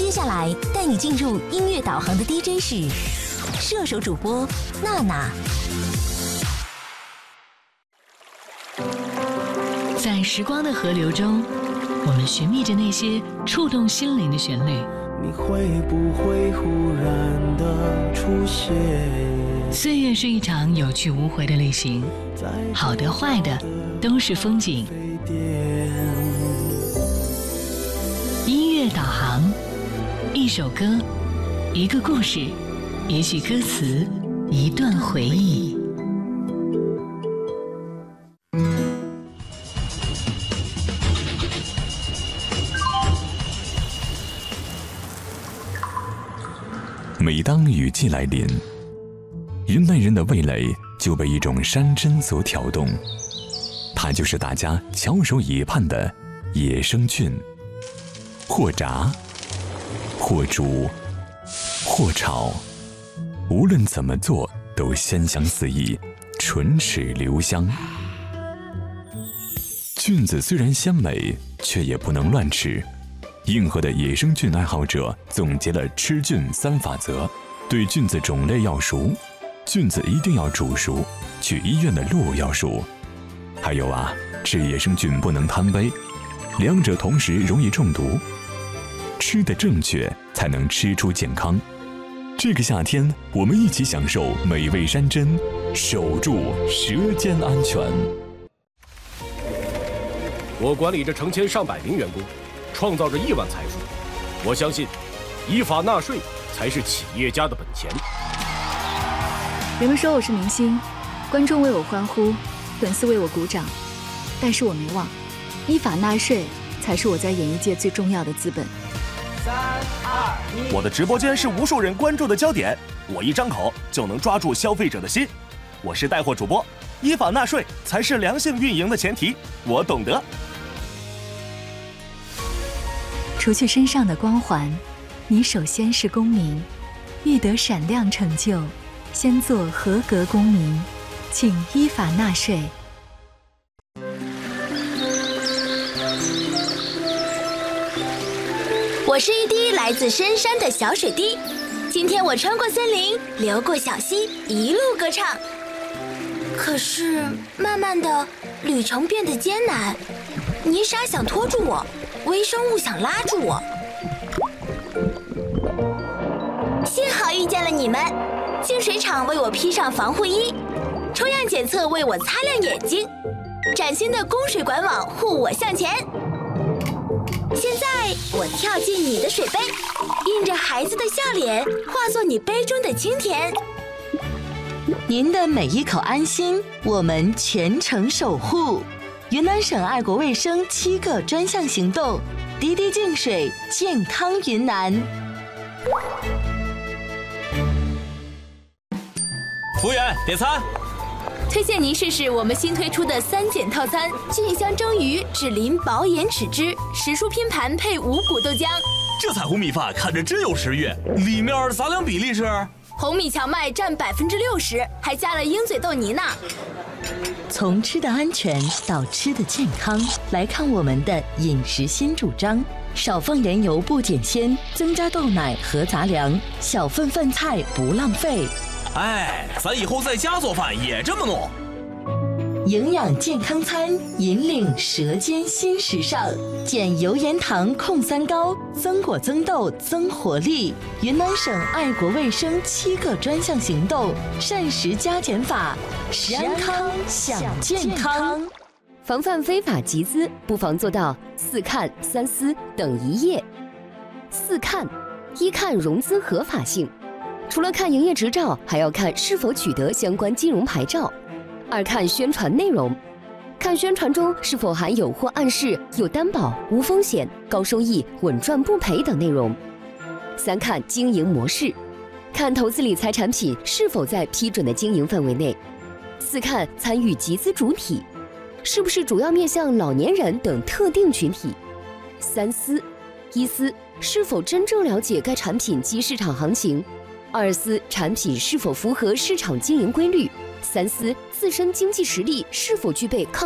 接下来带你进入音乐导航的 DJ 是射手主播娜娜。 在时光的河流中，我们寻觅着那些触动心灵的旋律。 你会不会忽然的出现？ 岁月是一场有去无回的旅行，好的坏的都是风景。音乐导航，一首歌，一个故事，一句歌词，一段回忆。 每当雨季来临，云南人的味蕾就被一种山珍所挑动，它就是大家翘首以盼的野生菌。或炸，或煮，或炒，无论怎么做都鲜香四溢，唇齿留香。菌子虽然鲜美，却也不能乱吃。硬核的野生菌爱好者总结了吃菌3法则：对菌子种类要熟，菌子一定要煮熟，去医院的路要熟。还有啊，吃野生菌不能贪杯，两者同时容易中毒。吃得正确，才能吃出健康。这个夏天，我们一起享受美味山珍，守住舌尖安全。 我管理着成千上百名员工，创造着亿万财富。我相信，依法纳税才是企业家的本钱。 人们说我是明星，观众为我欢呼，粉丝为我鼓掌，但是我没忘，依法纳税才是我在演艺界最重要的资本。 3、2、1，我的直播间是无数人关注的焦点，我一张口就能抓住消费者的心。我是带货主播，依法纳税才是良性运营的前提，我懂得。 除去身上的光环，你首先是公民，欲得闪亮成就，先做合格公民，请依法纳税。 我是一滴来自深山的小水滴，今天我穿过森林，流过小溪，一路歌唱。可是慢慢的，旅程变得艰难，泥沙想拖住我，微生物想拉住我。幸好遇见了你们，净水厂为我披上防护衣，抽样检测为我擦亮眼睛，崭新的供水管网护我向前。现在我跳进你的水杯，印着孩子的笑脸，化作你杯中的清甜。 您的每一口安心，我们全程守护。云南省爱国卫生7个专项行动，滴滴净水，健康云南。 服务员，点餐。 推荐您试试我们新推出的3减套餐：菌香蒸鱼、脂淋薄盐豉汁、时蔬拼盘配五谷豆浆。 这彩虹米饭看着真有食欲，里面杂粮比例是？ 红米荞麦占60%，还加了鹰嘴豆泥呢。 从吃的安全到吃的健康，来看我们的饮食新主张：少放盐油不减鲜，增加豆奶和杂粮，小份饭菜不浪费。 哎，咱以后在家做饭也这么弄。 营养健康餐，引领舌尖新时尚，减油盐糖控3高，增果增豆增活力。云南省爱国卫生7个专项行动，膳食加减法，食安康享健康。 防范非法集资，不妨做到4看3思等一页。4看：一看融资合法性。除了看营业执照，还要看是否取得相关金融牌照。2看宣传内容，看宣传中是否含有或暗示有担保、无风险、高收益、稳赚不赔等内容。3看经营模式，看投资理财产品是否在批准的经营范围内。4看参与集资主体，是不是主要面向老年人等特定群体。3思：一思是否真正了解该产品及市场行情。2思产品是否符合市场经营规律，3思自身经济实力是否具备抗